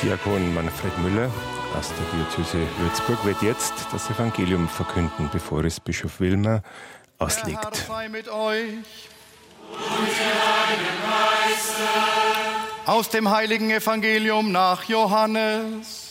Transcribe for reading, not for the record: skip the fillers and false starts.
Diakon Manfred Müller aus der Diözese Würzburg wird jetzt das Evangelium verkünden, bevor es Bischof Wilmer auslegt. Der Herr sei mit euch. Und mit deinem Geiste. Aus dem heiligen Evangelium nach Johannes.